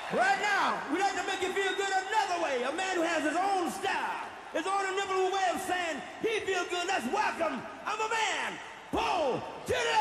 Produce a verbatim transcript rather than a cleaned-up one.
Right now, we'd like to make you feel good another way. A man who has his own style, his own inimitable way of saying he feels good. Let's welcome, I'm a man, Paul, to the